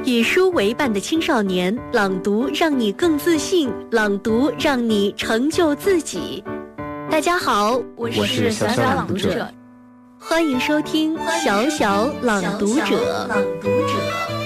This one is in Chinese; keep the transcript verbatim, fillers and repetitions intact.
以书为伴的青少年，朗读让你更自信，朗读让你成就自己。大家好，我是小小朗读者，欢迎收听小小朗读者。